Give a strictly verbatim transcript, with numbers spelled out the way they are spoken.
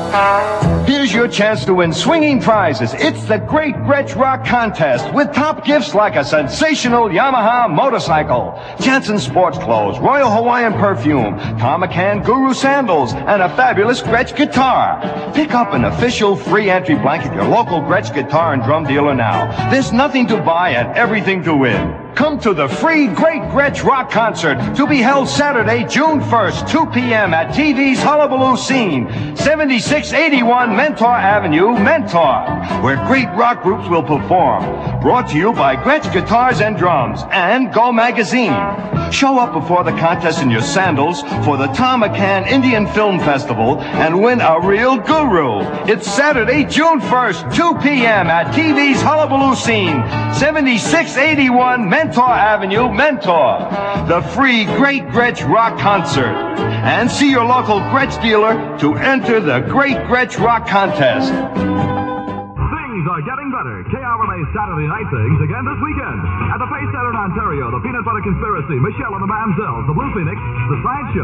Here's your chance to win swinging prizes. It's the Great Gretsch Rock Contest with top gifts like a sensational Yamaha motorcycle, Jensen sports clothes, Royal Hawaiian perfume, Tom McCann Guru sandals, and a fabulous Gretsch guitar. Pick up an official free entry blanket at your local Gretsch guitar and drum dealer now. There's nothing to buy and everything to win. Come to the free Great Gretsch Rock Concert to be held Saturday, June first, two p.m. at T V's Hullabaloo Scene, seventy-six eighty-one Mentor Avenue, Mentor, where great rock groups will perform. Brought to you by Gretsch Guitars and Drums and Go Magazine. Show up before the contest in your sandals for the Tom McCann Indian Film Festival and win a real guru. It's Saturday, June first, two p.m. at T V's Hullabaloo Scene, seventy-six eighty-one Mentor Avenue, Mentor. The free Great Gretsch Rock Concert. And see your local Gretsch dealer to enter the Great Gretsch Rock Contest. Things are getting better. K R M A's Saturday Night Things again this weekend. At the Pace Center in Ontario, the Peanut Butter Conspiracy, Michelle and the Manzells, the Blue Phoenix, the Sideshow.